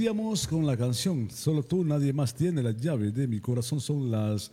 Abríamos con la canción Solo tú, nadie más tiene la llave de mi corazón. Son las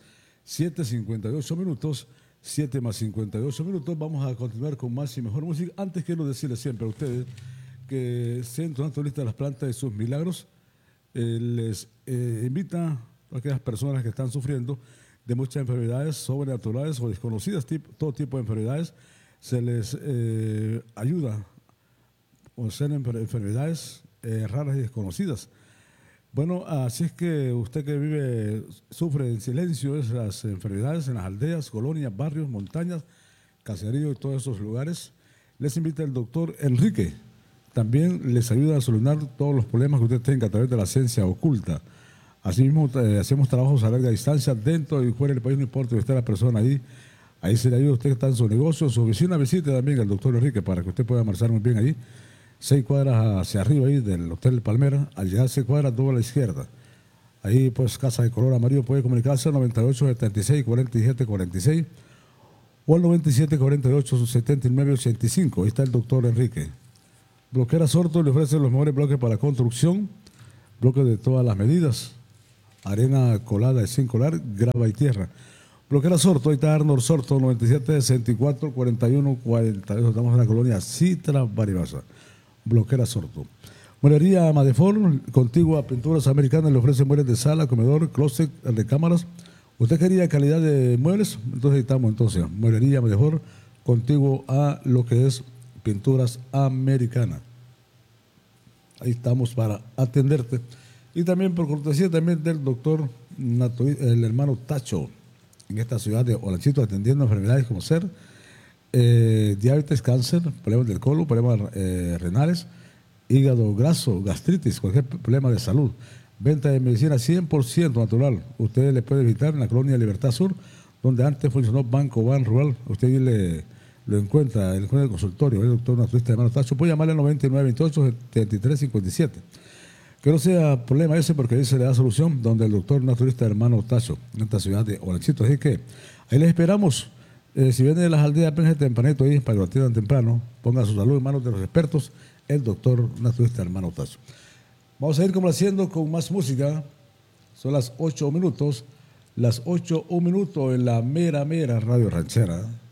7:58, 7 más 58 minutos. Vamos a continuar con más y mejor música. Antes quiero decirles siempre a ustedes que Centro Naturalista de las Plantas y sus Milagros les invita a aquellas personas que están sufriendo de muchas enfermedades sobrenaturales o desconocidas, todo tipo de enfermedades. Se les ayuda o ser enfermedades raras y desconocidas. Bueno, así es que usted que vive, sufre en silencio esas enfermedades en las aldeas, colonias, barrios, montañas, caseríos y todos esos lugares, les invita el doctor Enrique. También les ayuda a solucionar todos los problemas que usted tenga a través de la ciencia oculta. Asimismo, hacemos trabajos a larga distancia dentro y fuera del país, no importa que esté la persona ahí. Ahí se le ayuda a usted que está en su negocio, en su oficina. Visite también al doctor Enrique para que usted pueda marchar muy bien allí. 6 cuadras hacia arriba ahí del Hotel Palmera. Al llegar 6 cuadras, doble a la izquierda. Ahí, pues, casa de color amarillo. Puede comunicarse al 98 76 47 46 o al 97 48 79 85. Ahí está el doctor Enrique. Bloquera Sorto le ofrece los mejores bloques para construcción. Bloques de todas las medidas. Arena colada y sin colar, grava y tierra. Bloquera Sorto, ahí está Arnold Sorto, 97 64 41 42. Estamos en la colonia Citra Baribasa. Bloquera Sorto. Mueblería Madefort, contigua Pinturas Americanas, le ofrece muebles de sala, comedor, closet, recámaras. ¿Usted quería calidad de muebles? Entonces estamos Mueblería Madefort, contiguo a lo que es Pinturas Americanas. Ahí estamos para atenderte. Y también por cortesía también del doctor, el hermano Tacho, en esta ciudad de Olanchito, atendiendo enfermedades como ser diabetes, cáncer, problemas del colon, problemas renales, hígado graso, gastritis, cualquier problema de salud. Venta de medicina 100% natural. Usted le puede visitar en la colonia Libertad Sur, donde antes funcionó Banco Ban Rural. Usted lo encuentra en el consultorio, el doctor naturalista hermano Tacho. Puede llamarle al 9928 7357. Que no sea problema ese, porque ahí se le da solución, donde el doctor naturalista hermano Tacho, en esta ciudad de Olanchito. Así que ahí les esperamos. Si viene de las aldeas, pense tempranito ahí para que lo atiendan temprano. Ponga su salud en manos de los expertos, el doctor naturalista hermano Tacho. Vamos a ir complaciendo con más música. Son las 8 minutos. Las 8 1 minuto en la mera Radio Ranchera.